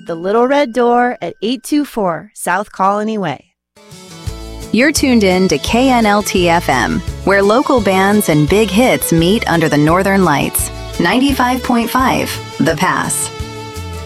The Little Red Door at 824 South Colony Way. You're tuned in to KNLT-FM, where local bands and big hits meet under the northern lights. 95.5, The Pass.